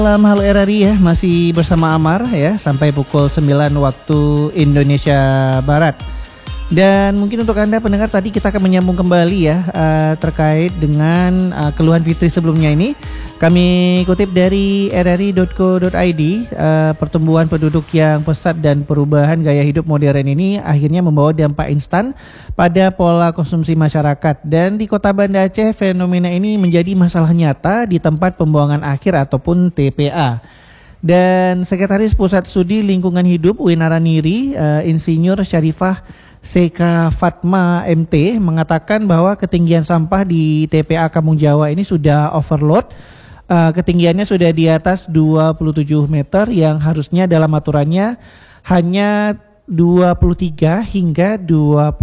Malam, halo RRI ya, masih bersama Amar ya sampai pukul 9 waktu Indonesia Barat. Dan mungkin untuk Anda pendengar tadi kita akan menyambung kembali ya terkait dengan keluhan Fitri sebelumnya ini. Kami kutip dari rri.co.id, pertumbuhan penduduk yang pesat dan perubahan gaya hidup modern ini akhirnya membawa dampak instan pada pola konsumsi masyarakat. Dan di Kota Banda Aceh fenomena ini menjadi masalah nyata di tempat pembuangan akhir ataupun TPA. Dan Sekretaris Pusat Studi Lingkungan Hidup Winaraniri, Insinyur Syarifah Seka Fatma MT mengatakan bahwa ketinggian sampah di TPA Kampung Jawa ini sudah overload. Ketinggiannya sudah di atas 27 meter yang harusnya dalam aturannya hanya 23 hingga 25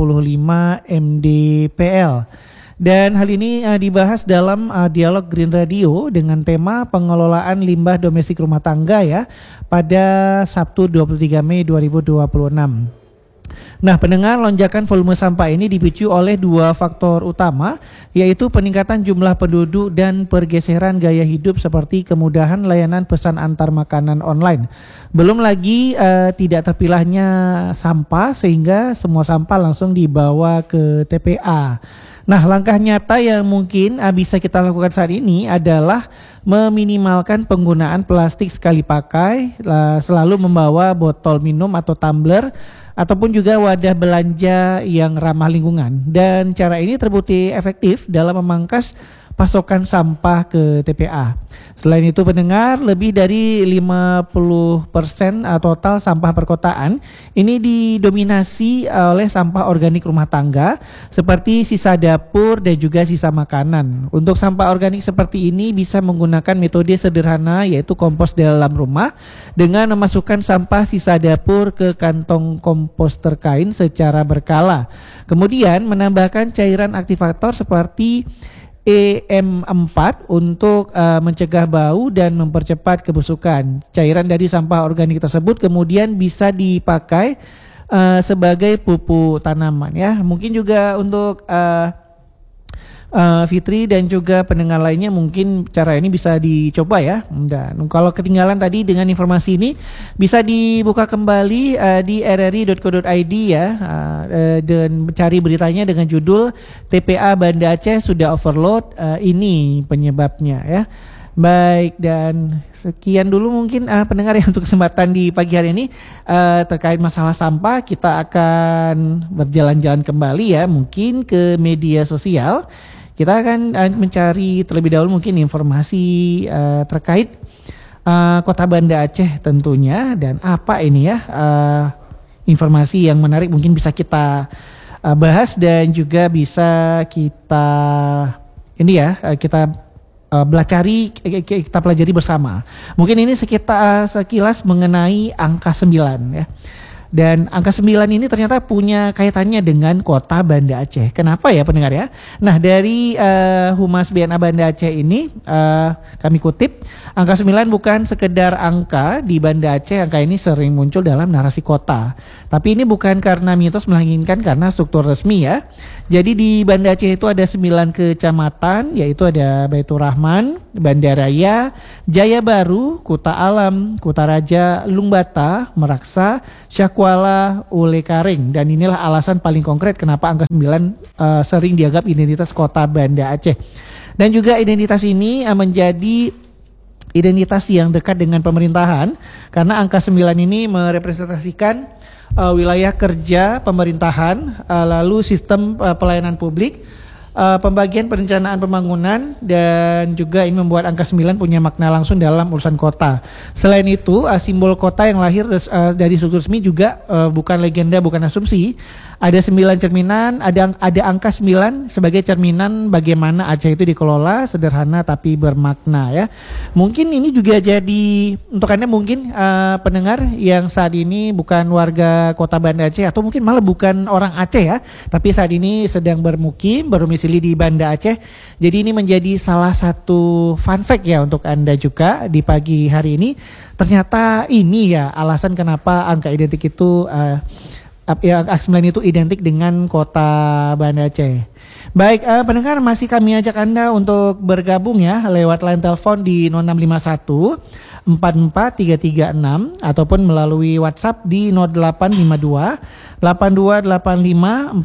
mdpl. Dan hal ini dibahas dalam dialog Green Radio dengan tema pengelolaan limbah domestik rumah tangga ya pada Sabtu 23 Mei 2026. Nah, pendengar, lonjakan volume sampah ini dipicu oleh dua faktor utama, yaitu peningkatan jumlah penduduk dan pergeseran gaya hidup seperti kemudahan layanan pesan antar makanan online. Belum lagi tidak terpilahnya sampah sehingga semua sampah langsung dibawa ke TPA. Nah, langkah nyata yang mungkin bisa kita lakukan saat ini adalah meminimalkan penggunaan plastik sekali pakai, selalu membawa botol minum atau tumbler, ataupun juga wadah belanja yang ramah lingkungan. Dan cara ini terbukti efektif dalam memangkas pasokan sampah ke TPA. Selain itu pendengar, lebih dari 50% total sampah perkotaan ini didominasi oleh sampah organik rumah tangga seperti sisa dapur dan juga sisa makanan. Untuk sampah organik seperti ini bisa menggunakan metode sederhana yaitu kompos dalam rumah dengan memasukkan sampah sisa dapur ke kantong komposter kain secara berkala. Kemudian menambahkan cairan aktivator seperti EM4 untuk mencegah bau dan mempercepat kebusukan. Cairan dari sampah organik tersebut kemudian bisa dipakai sebagai pupuk tanaman ya. Mungkin juga untuk Fitri dan juga pendengar lainnya mungkin cara ini bisa dicoba ya. Dan kalau ketinggalan tadi dengan informasi ini bisa dibuka kembali di rri.co.id ya, dan cari beritanya dengan judul TPA Banda Aceh sudah overload, ini penyebabnya ya. Baik, dan sekian dulu mungkin pendengar ya untuk kesempatan di pagi hari ini terkait masalah sampah. Kita akan berjalan-jalan kembali ya mungkin ke media sosial. Kita akan mencari terlebih dahulu mungkin informasi terkait Kota Banda Aceh tentunya, dan apa ini ya informasi yang menarik mungkin bisa kita bahas dan juga bisa kita ini ya kita kita pelajari bersama. Mungkin ini sekilas mengenai angka 9 ya. Dan angka 9 ini ternyata punya kaitannya dengan Kota Banda Aceh. Kenapa ya pendengar ya? Nah, dari Humas BNA Banda Aceh ini kami kutip, angka 9 bukan sekedar angka di Banda Aceh. Angka ini sering muncul dalam narasi kota. Tapi ini bukan karena mitos, melainkan karena struktur resmi ya. Jadi di Banda Aceh itu ada 9 kecamatan, yaitu ada Baitur Rahman, Banda Raya, Jaya Baru, Kuta Alam, Kuta Raja, Lungbata, Meraksa, Syakwala, Ule Karing. Dan inilah alasan paling konkret kenapa angka 9 sering dianggap identitas Kota Banda Aceh. Dan juga identitas ini menjadi identitas yang dekat dengan pemerintahan karena angka 9 ini merepresentasikan wilayah kerja pemerintahan, lalu sistem pelayanan publik, pembagian perencanaan pembangunan, dan juga ini membuat angka 9 punya makna langsung dalam urusan kota. Selain itu, simbol kota yang lahir dari struktur resmi juga bukan legenda, bukan asumsi. Ada 9 cerminan, ada angka 9 sebagai cerminan bagaimana Aceh itu dikelola, sederhana tapi bermakna ya. Mungkin ini juga jadi untuk Anda mungkin pendengar yang saat ini bukan warga Kota Banda Aceh atau mungkin malah bukan orang Aceh ya, tapi saat ini sedang bermukim, berdomisili di Banda Aceh. Jadi ini menjadi salah satu fun fact ya untuk Anda juga di pagi hari ini. Ternyata ini ya alasan kenapa angka identik itu angka 9 itu identik dengan Kota Banda Aceh. Baik, pendengar masih kami ajak Anda untuk bergabung ya lewat line telepon di 0651 44336 ataupun melalui WhatsApp di 0852 8285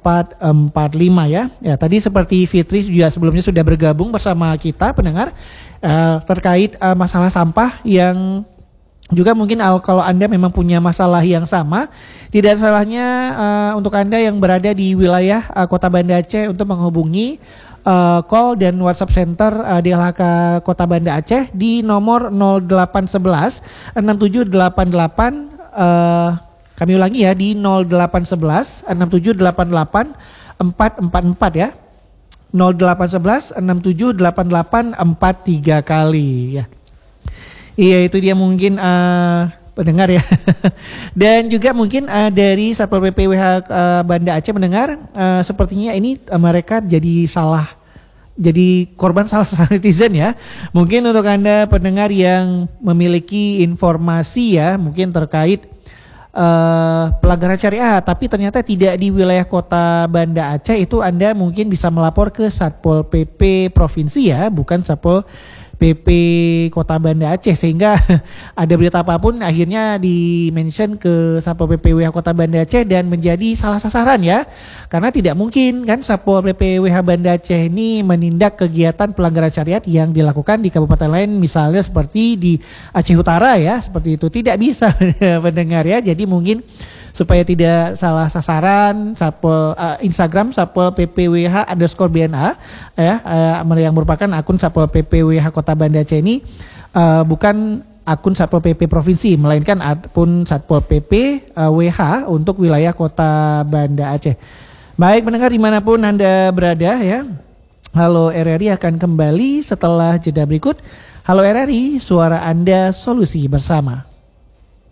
4445 ya. Ya, tadi seperti Fitri juga sebelumnya sudah bergabung bersama kita pendengar terkait masalah sampah yang juga mungkin kalau Anda memang punya masalah yang sama, tidak salahnya untuk Anda yang berada di wilayah Kota Banda Aceh untuk menghubungi call dan WhatsApp center DLHK Kota Banda Aceh di nomor 0811 6788 kami ulangi ya di 0811 6788 444 ya. 0811 6788 43 kali ya. Iya, itu dia mungkin pendengar ya. Dan juga mungkin dari Satpol PP WH Banda Aceh mendengar sepertinya ini mereka jadi korban salah netizen ya. Mungkin untuk Anda pendengar yang memiliki informasi ya, mungkin terkait pelanggaran syariah tapi ternyata tidak di wilayah Kota Banda Aceh, itu Anda mungkin bisa melapor ke Satpol PP Provinsi ya, bukan Satpol PP Kota Banda Aceh, sehingga ada berita apapun akhirnya di-mention ke Satpol PP WH Kota Banda Aceh dan menjadi salah sasaran ya. Karena tidak mungkin kan Satpol PP WH Banda Aceh ini menindak kegiatan pelanggaran syariat yang dilakukan di kabupaten lain, misalnya seperti di Aceh Utara ya, seperti itu. Tidak bisa pendengar ya. Jadi mungkin supaya tidak salah sasaran, Satpol Instagram Satpol PPWH _BNA ya, yang merupakan akun Satpol PPWH Kota Banda Aceh ini bukan akun Satpol PP Provinsi, melainkan akun Satpol PP WH untuk wilayah Kota Banda Aceh. Baik pendengar dimanapun Anda berada ya, Halo RRI akan kembali setelah jeda berikut. Halo RRI, suara Anda, solusi bersama.